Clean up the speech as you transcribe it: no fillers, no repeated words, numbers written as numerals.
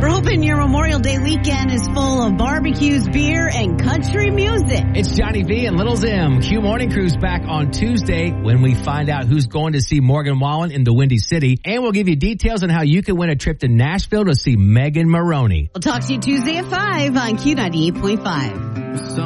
We're hoping your Memorial Day weekend is full of barbecues, beer, and country music. It's Johnny V and Little Zim. Q Morning Crew's back on Tuesday when we find out who's going to see Morgan Wallen in the Windy City. And we'll give you details on how you can win a trip to Nashville to see Megan Maroney. We'll talk to you Tuesday at 5 on Q98.5.